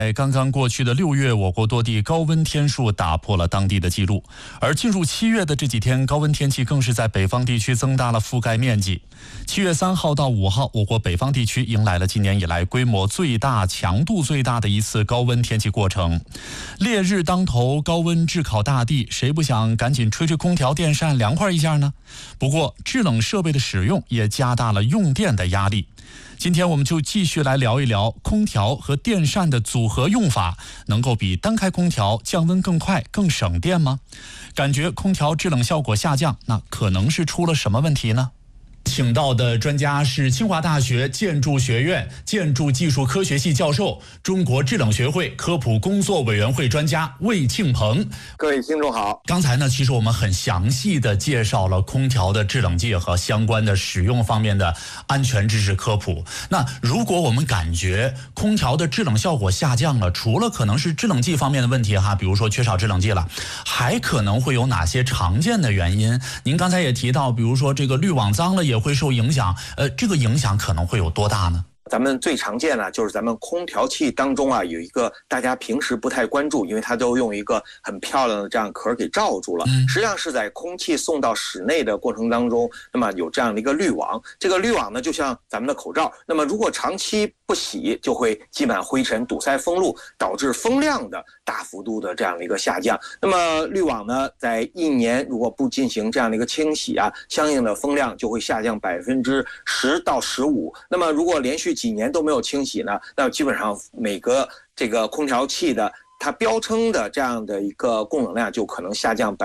刚刚过去的6月，我国多地高温天数打破了当地的记录，而进入7月的这几天，高温天气更是在北方地区增大了覆盖面积。7月3号到5号，我国北方地区迎来了今年以来规模最大、强度最大的一次高温天气过程。烈日当头，高温炙烤大地，谁不想赶紧吹吹空调、电扇凉快一下呢？不过，制冷设备的使用也加大了用电的压力。今天我们就继续来聊一聊空调和电扇的组合用法，能够比单开空调降温更快、更省电吗？感觉空调制冷效果下降，那可能是出了什么问题呢？请到的专家是清华大学建筑学院建筑技术科学系教授、中国制冷学会科普工作委员会专家魏庆鹏。 各位听众好。 刚才呢，其实我们很详细的介绍了空调的制冷剂和相关的使用方面的安全知识科普。那如果我们感觉空调的制冷效果下降了，除了可能是制冷剂方面的问题比如说缺少制冷剂了，还可能会有哪些常见的原因？您刚才也提到，比如说这个滤网脏了也会受影响，这个影响可能会有多大呢？ 咱们最常见的就是咱们空调器当中有一个大家平时不太关注，因为它都用一个很漂亮的这样壳给罩住了。实际上是在空气送到室内的过程当中，那么有这样的一个滤网。这个滤网呢，就像咱们的口罩，那么如果长期不洗，就会积满灰尘，堵塞风路，导致风量的大幅度的这样的一个下降。那么滤网呢，在1年如果不进行这样的一个清洗相应的风量就会下降10%到15%。那么如果连续几年都没有清洗呢，那基本上每个这个空调器的它标称的这样的一个供冷量就可能下降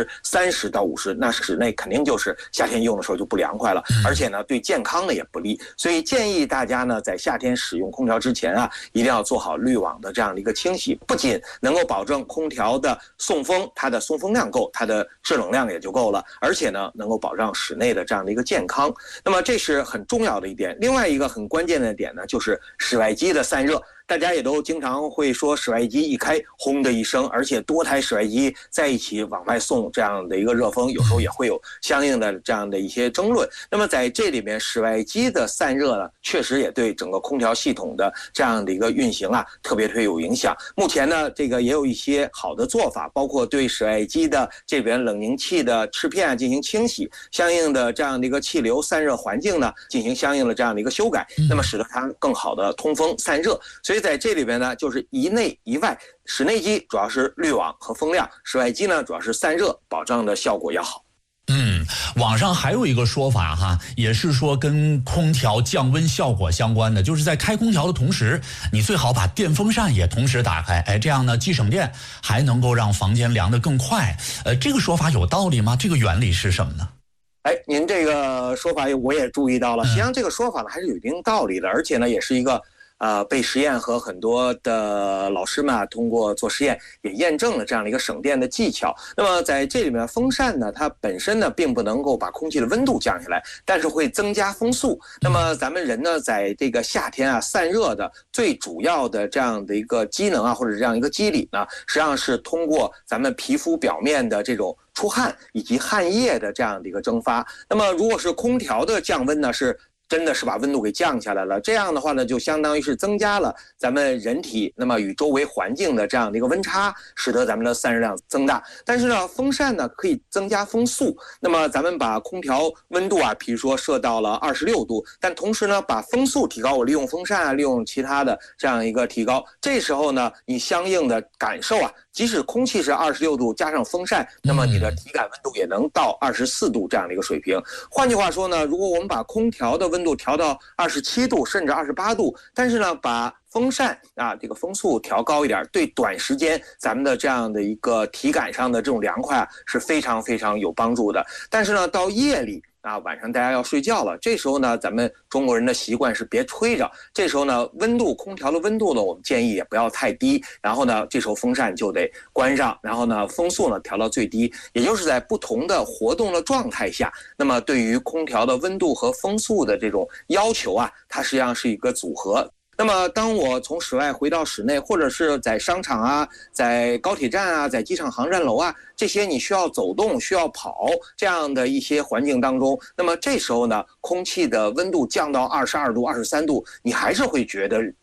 30%到50%，那室内肯定就是夏天用的时候就不凉快了，而且呢对健康呢也不利。所以建议大家呢在夏天使用空调之前一定要做好滤网的这样的一个清洗，不仅能够保证空调的送风，它的送风量够，它的制冷量也就够了，而且呢能够保障室内的这样的一个健康。那么这是很重要的一点。另外一个很关键的点呢，就是室外机的散热。大家也都经常会说室外机一开轰的一声，而且多台室外机在一起往外送这样的一个热风，有时候也会有相应的这样的一些争论。那么在这里面，室外机的散热呢，确实也对整个空调系统的这样的一个运行特别有影响。目前呢，这个也有一些好的做法，包括对室外机的这边冷凝器的翅片进行清洗，相应的这样的一个气流散热环境呢进行相应的这样的一个修改，那么使得它更好的通风散热。所以在这里边呢，就是一内一外，室内机主要是滤网和风量，室外机呢主要是散热，保障的效果要好。 网上还有一个说法也是说跟空调降温效果相关的，就是在开空调的同时，你最好把电风扇也同时打开，这样呢既省电，还能够让房间凉得更快。这个说法有道理吗？这个原理是什么呢？ 您这个说法我也注意到了，实际上这个说法呢还是有一定道理的，而且呢也是一个被实验和很多的老师们通过做实验也验证了这样的一个省电的技巧。那么在这里面，风扇呢，它本身呢并不能够把空气的温度降下来，但是会增加风速。那么咱们人呢，在这个夏天散热的最主要的这样的一个机能或者这样一个机理呢，实际上是通过咱们皮肤表面的这种出汗以及汗液的这样的一个蒸发。那么如果是空调的降温呢，真的是把温度给降下来了，这样的话呢，就相当于是增加了咱们人体那么与周围环境的这样的一个温差，使得咱们的散热量增大。但是呢，风扇呢可以增加风速，那么咱们把空调温度比如说设到了26度，但同时呢把风速提高，我利用风扇利用其他的这样一个提高，这时候呢你相应的感受即使空气是26度加上风扇，那么你的体感温度也能到24度这样的一个水平。换句话说呢，如果我们把空调的温度调到27度甚至28度，但是呢把风扇这个风速调高一点，对短时间咱们的这样的一个体感上的这种凉快是非常有帮助的。但是呢到夜里晚上大家要睡觉了，这时候呢咱们中国人的习惯是别吹着，这时候呢空调的温度呢我们建议也不要太低，然后呢这时候风扇就得关上，然后呢风速呢调到最低，也就是在不同的活动的状态下，那么对于空调的温度和风速的这种要求它实际上是一个组合。那么当我从室外回到室内，或者是在商场在高铁站在机场航站楼这些你需要走动需要跑这样的一些环境当中，那么这时候呢空气的温度降到22度23度，你还是会觉得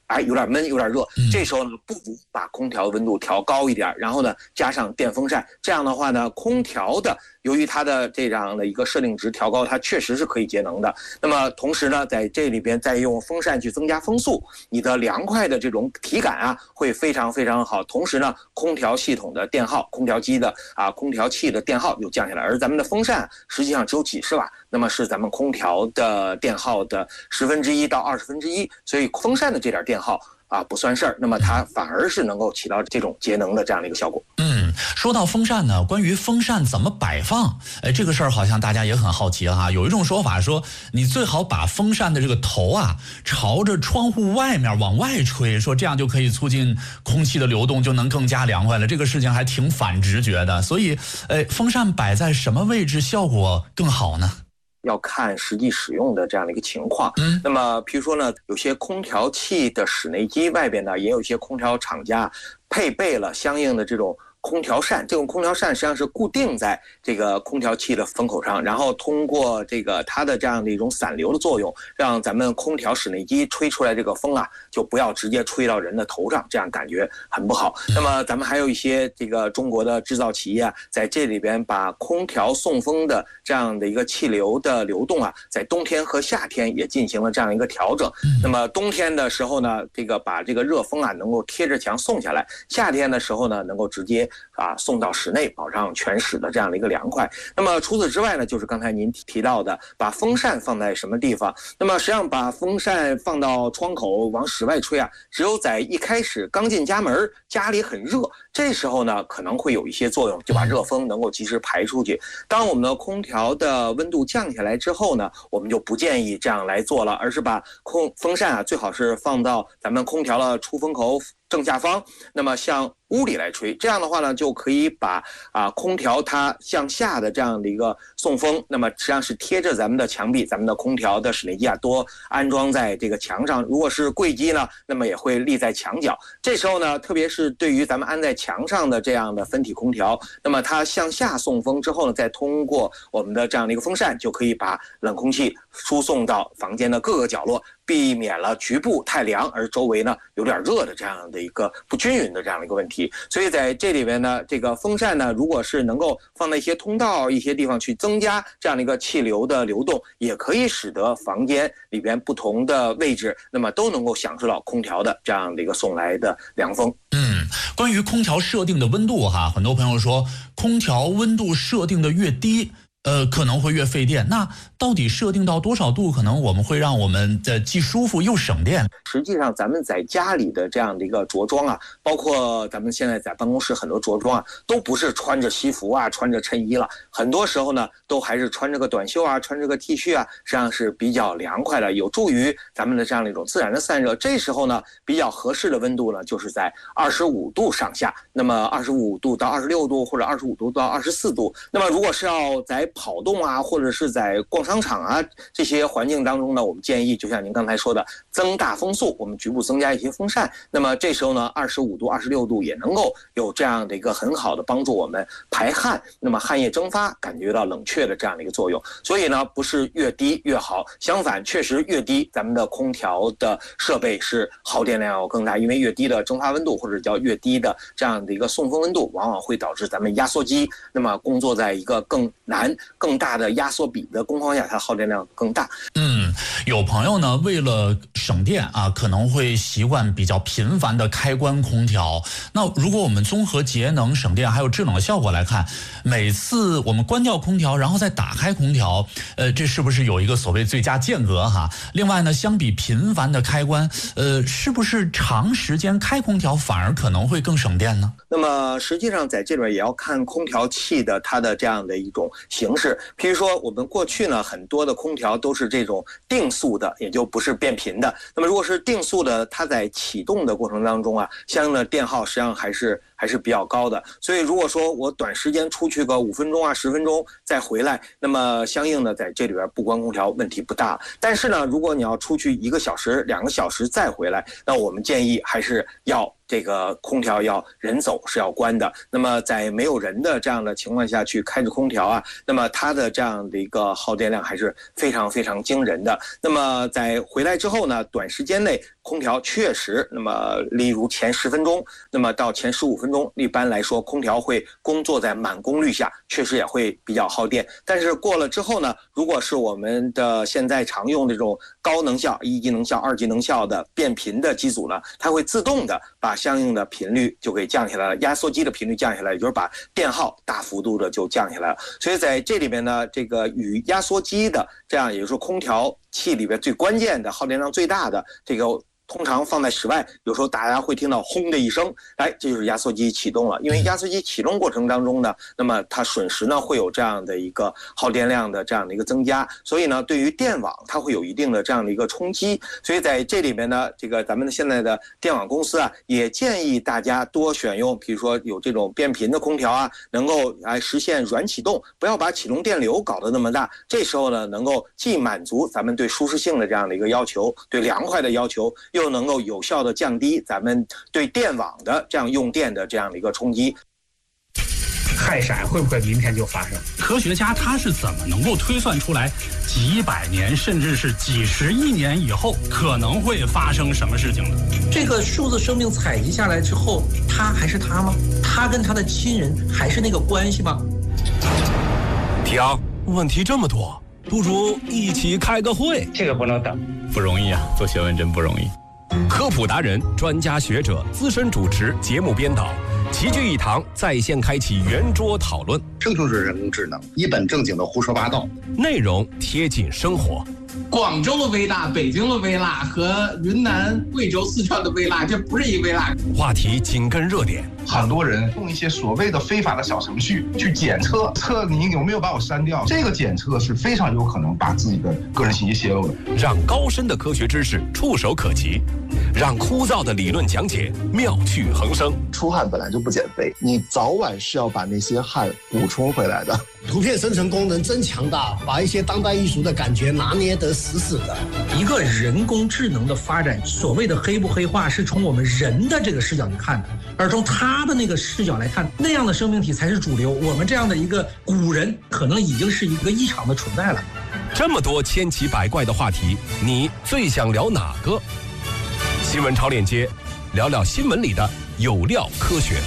有点闷有点热，这时候呢不如把空调温度调高一点，然后呢加上电风扇，这样的话呢空调的由于它的这样的一个设定值调高，它确实是可以节能的。那么同时呢在这里边再用风扇去增加风速，你的凉快的这种体感啊会非常非常好。同时呢空调系统的电耗，空调机的空调器的电耗又降下来，而咱们的风扇实际上只有几十瓦，那么是咱们空调的电耗的1/10到1/20，所以风扇的这点电耗不算事儿，那么它反而是能够起到这种节能的这样的一个效果。 说到风扇呢，关于风扇怎么摆放，这个事儿好像大家也很好奇哈。有一种说法说，你最好把风扇的这个头朝着窗户外面往外吹，说这样就可以促进空气的流动，就能更加凉快了。这个事情还挺反直觉的，所以风扇摆在什么位置效果更好呢？ 要看实际使用的这样的一个情况。那么比如说呢，有些空调器的室内机外边呢，也有一些空调厂家配备了相应的这种空调扇，这种空调扇实际上是固定在这个空调器的风口上，然后通过这个它的这样的一种散流的作用，让咱们空调室内机吹出来这个风就不要直接吹到人的头上，这样感觉很不好。那么咱们还有一些这个中国的制造企业在这里边把空调送风的这样的一个气流的流动在冬天和夏天也进行了这样一个调整。那么冬天的时候呢，这个把这个热风能够贴着墙送下来，夏天的时候呢，能够直接送到室内，保障全室的这样的一个凉快。那么除此之外呢，就是刚才您提到的把风扇放在什么地方。那么实际上把风扇放到窗口往室外吹只有在一开始刚进家门，家里很热，这时候呢可能会有一些作用，就把热风能够及时排出去。当我们的空调的温度降下来之后呢，我们就不建议这样来做了，而是把风扇最好是放到咱们空调的出风口正下方，那么向屋里来吹，这样的话呢，就可以把空调它向下的这样的一个送风，那么实际上是贴着咱们的墙壁，咱们的空调的室内机多安装在这个墙上。如果是柜机呢，那么也会立在墙角。这时候呢，特别是对于咱们安在墙上的这样的分体空调，那么它向下送风之后呢，再通过我们的这样的一个风扇，就可以把冷空气输送到房间的各个角落，避免了局部太凉而周围呢有点热的这样的一个不均匀的这样的一个问题。所以在这里边呢，这个风扇呢，如果是能够放在一些通道、一些地方去增加这样的一个气流的流动，也可以使得房间里边不同的位置，那么都能够享受到空调的这样的一个送来的凉风。 关于空调设定的温度很多朋友说空调温度设定的越低可能会越费电，那到底设定到多少度可能我们会让我们既舒服又省电？ 实际上咱们在家里的这样的一个着装包括咱们现在在办公室很多着装都不是穿着西服穿着衬衣了，很多时候呢都还是穿着个短袖穿着个 T 恤实际上是比较凉快的，有助于咱们的这样的一种自然的散热。这时候呢比较合适的温度呢就是在25度上下，那么25度到26度或者25度到24度。那么如果是要在跑动或者是在逛商场这些环境当中呢，我们建议就像您刚才说的增大风速，我们局部增加一些风扇，那么这时候呢25度26度也能够有这样的一个很好的帮助我们排汗，那么汗液蒸发，感觉到冷却的这样的一个作用。所以呢不是越低越好，相反确实越低咱们的空调的设备是耗电量要更大，因为越低的蒸发温度或者叫越低的这样的一个送风温度，往往会导致咱们压缩机那么工作在一个更难更大的压缩比的工况下，它耗电量更大。 有朋友呢为了省电可能会习惯比较频繁的开关空调。那如果我们综合节能省电还有制冷的效果来看，每次我们关掉空调然后再打开空调，这是不是有一个所谓最佳间隔另外呢，相比频繁的开关，是不是长时间开空调反而可能会更省电呢？ 那么实际上在这边也要看空调器的它的这样的一种形式。譬如说我们过去呢很多的空调都是这种定速的，也就不是变频的。那么如果是定速的，它在启动的过程当中相应的电耗实际上还是比较高的。所以如果说我短时间出去个5分钟10分钟再回来，那么相应的在这里边不关空调问题不大。但是呢，如果你要出去1个小时2个小时再回来，那我们建议还是要这个空调要人走是要关的。那么在没有人的这样的情况下去开着空调那么它的这样的一个耗电量还是非常非常惊人的。那么在回来之后呢，短时间内空调确实，那么例如前10分钟，那么到前15分钟，一般来说空调会工作在满功率下，确实也会比较耗电。但是过了之后呢，如果是我们的现在常用这种高能效、1级能效、2级能效的变频的机组呢，它会自动的把相应的频率就给降下来了，压缩机的频率降下来，也就是把电耗大幅度的就降下来了。所以在这里边呢，这个与压缩机的这样，也就是说空调器里边最关键的、耗电量最大的这个，通常放在室外，有时候大家会听到轰的一声，这就是压缩机启动了。因为压缩机启动过程当中呢，那么它瞬时呢会有这样的一个耗电量的这样的一个增加，所以呢对于电网它会有一定的这样的一个冲击。所以在这里面呢，这个咱们现在的电网公司啊，也建议大家多选用，比如说有这种变频的空调啊，能够来实现软启动，不要把启动电流搞得那么大。这时候呢，能够既满足咱们对舒适性的这样的一个要求，对凉快的要求，又能够有效的降低咱们对电网的这样用电的这样的一个冲击。 氦闪会不会明天就发生？ 科学家他是怎么能够推算出来几百年甚至是几十亿年以后可能会发生什么事情呢？ 这个数字生命采集下来之后，他还是他吗？他跟他的亲人还是那个关系吗？ 停，问题这么多，不如一起开个会。 这个不能等， 不容易啊，做学问真不容易。 科普达人、专家学者、资深主持、节目编导齐聚一堂，在线开启圆桌讨论。 这就是人工智能，一本正经的胡说八道， 内容贴近生活。 广州的微辣、北京的微辣和云南、贵州、四川的微辣，这不是一微辣。 话题紧跟热点， 很多人用一些所谓的非法的小程序去检测你有没有把我删掉，这个检测是非常有可能把自己的个人信息泄露的。 让高深的科学知识触手可及，让枯燥的理论讲解妙趣横生。 出汗本来就不减肥，你早晚是要把那些汗补充回来的。 图片生成功能真强大，把一些当代艺术的感觉拿捏得死死的。 一个人工智能的发展，所谓的黑不黑化是从我们人的这个视角去看的，而从他的那个视角来看，那样的生命体才是主流。我们这样的一个古人，可能已经是一个异常的存在了。 这么多千奇百怪的话题，你最想聊哪个？新闻超链接，聊聊新闻里的有料科学。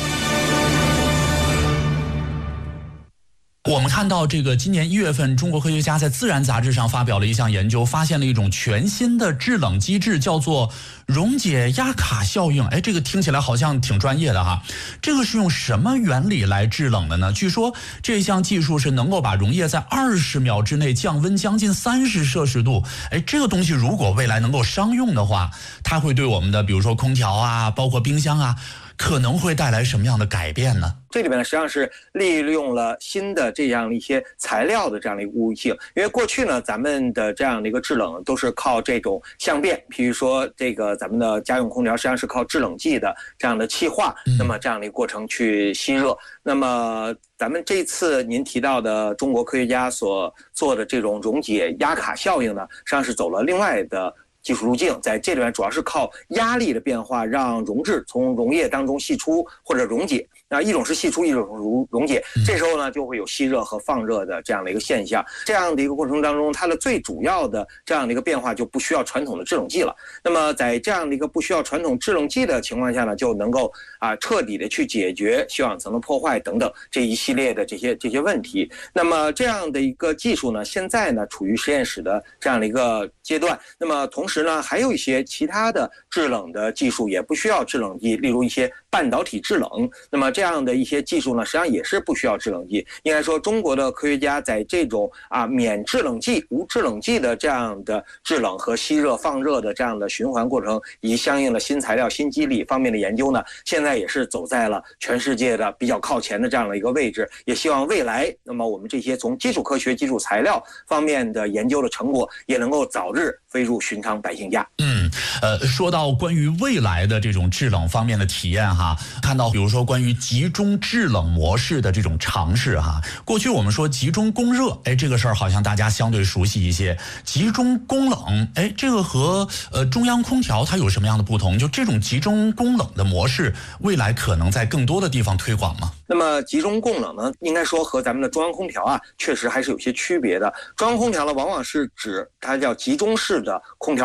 我们看到这个今年1月份，中国科学家在《自然》杂志上发表了一项研究，发现了一种全新的制冷机制，叫做溶解压卡效应。这个听起来好像挺专业的哈。这个是用什么原理来制冷的呢？据说这项技术是能够把溶液在20秒之内降温将近30摄氏度。这个东西如果未来能够商用的话，它会对我们的比如说空调啊，包括冰箱啊，可能会带来什么样的改变呢？ 这里面呢，实际上是利用了新的这样一些材料的这样的一个物性。因为过去呢，咱们的这样的一个制冷都是靠这种相变，比如说这个咱们的家用空调实际上是靠制冷剂的这样的气化，那么这样的一个过程去吸热。那么咱们这次您提到的中国科学家所做的这种溶解压卡效应呢，实际上是走了另外的技术路径，在这里面主要是靠压力的变化，让溶质从溶液当中析出或者溶解。一种是析出，一种是溶解。这时候呢，就会有吸热和放热的这样的一个现象。这样的一个过程当中，它的最主要的这样的一个变化就不需要传统的制冷剂了。那么在这样的一个不需要传统制冷剂的情况下呢，就能够彻底的去解决休养层的破坏等等这一系列的这些问题。那么这样的一个技术呢，现在呢处于实验室的这样的一个阶段。那么同时呢，还有一些其他的制冷的技术也不需要制冷剂，例如一些半导体制冷。那么这样的一些技术呢，实际上也是不需要制冷剂。应该说，中国的科学家在这种免制冷剂、无制冷剂的这样的制冷和吸热放热的这样的循环过程，以及相应的新材料、新机理方面的研究呢，现在也是走在了全世界的比较靠前的这样的一个位置。也希望未来，那么我们这些从基础科学、基础材料方面的研究的成果，也能够早日飞入寻常百姓家。 说到关于未来的这种制冷方面的体验哈，看到比如说关于集中制冷模式的这种尝试哈。过去我们说集中供热，这个事儿好像大家相对熟悉一些。集中供冷，这个和中央空调它有什么样的不同？就这种集中供冷的模式，未来可能在更多的地方推广吗？ 那么集中供冷呢，应该说和咱们的中央空调确实还是有些区别的。中央空调呢，往往是指它叫集中式的空调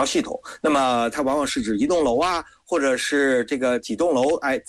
照系统。那么它往往是指一栋楼啊，或者是这个几栋楼，哎。